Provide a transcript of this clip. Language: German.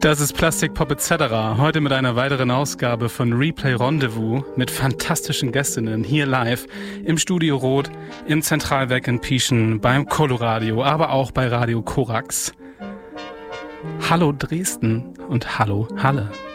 Das ist Plastikpop etc. Heute mit einer weiteren Ausgabe von Replay Rendezvous mit fantastischen Gästinnen hier live im Studio Rot, im Zentralwerk in Pieschen, beim Coloradio, aber auch bei Radio Korax. Hallo Dresden und hallo Halle.